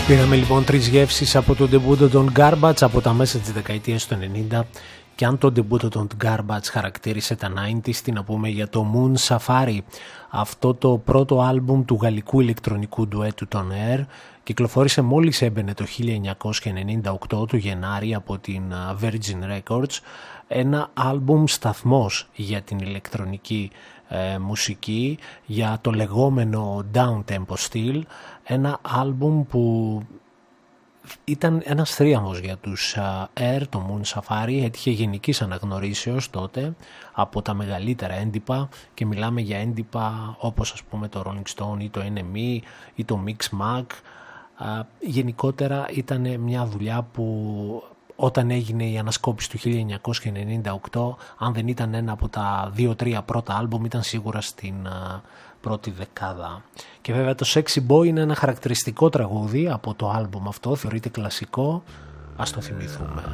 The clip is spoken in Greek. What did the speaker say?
Πήραμε λοιπόν 3 γεύσεις από τον ντεμπούτο των Garbage από τα μέσα της δεκαετίας του 90, και αν το ντεμπούτο των Garbage χαρακτήρισε τα 90's, τι να πούμε για το Moon Safari, αυτό το πρώτο άλμπουμ του γαλλικού ηλεκτρονικού ντουέτου των Air. Κυκλοφόρησε μόλις έμπαινε το 1998 του Γενάρη από την Virgin Records, ένα άλμπουμ σταθμός για την ηλεκτρονική μουσική, για το λεγόμενο down-tempo style, ένα άλμπουμ που ήταν ένας θρίαμβος για τους Air, το Moon Safari. Έτυχε γενικής αναγνωρίσεως τότε από τα μεγαλύτερα έντυπα, και μιλάμε για έντυπα όπως ας πούμε το Rolling Stone ή το NME ή το Mixmag. Γενικότερα ήταν μια δουλειά που όταν έγινε η ανασκόπηση του 1998, αν δεν ήταν ένα από τα 2-3 πρώτα άλμπουμ, ήταν σίγουρα στην πρώτη δεκάδα. Και βέβαια το Sexy Boy είναι ένα χαρακτηριστικό τραγούδι από το άλμπουμ αυτό, θεωρείται κλασικό, ας το θυμηθούμε.